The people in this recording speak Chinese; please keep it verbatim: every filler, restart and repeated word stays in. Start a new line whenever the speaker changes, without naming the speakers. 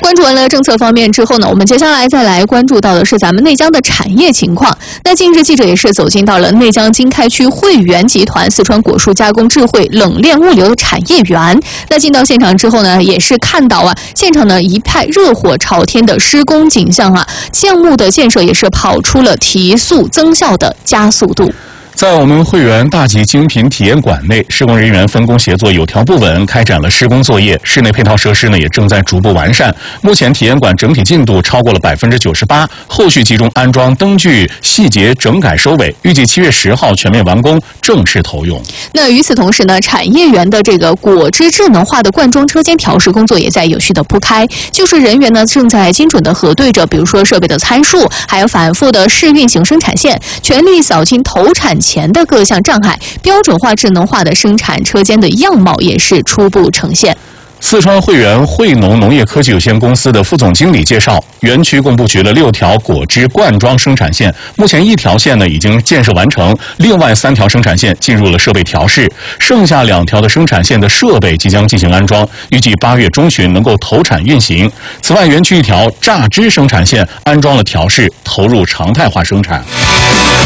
关注完了政策方面之后呢，我们接下来再来关注到的是咱们内江的产业情况。那近日记者也是走进到了内江经开区汇源集团四川果蔬加工智慧冷链物流的产业园。那进到现场之后呢，也是看到啊，现场呢一派热火朝天的施工景象啊，项目的建设也是跑出了提速增效的加速度。
在我们汇源大级精品体验馆内，施工人员分工协作，有条不紊开展了施工作业。室内配套设施呢也正在逐步完善。目前体验馆整体进度超过了百分之九十八，后续集中安装灯具细节整改收尾，预计七月十号全面完工，正式投用。
那与此同时呢，产业园的这个果汁智能化的灌装车间调试工作也在有序的铺开，技术人员呢正在精准的核对着，比如说设备的参数，还有反复的试运行生产线，全力扫清投产前的各项障碍，标准化智能化的生产车间的样貌也是初步呈现。
四川汇源汇农农业科技有限公司的副总经理介绍，园区共布局了六条果汁灌装生产线，目前一条线呢已经建设完成，另外三条生产线进入了设备调试，剩下两条的生产线的设备即将进行安装，预计八月中旬能够投产运行。此外，园区一条榨汁生产线安装了调试，投入常态化生产。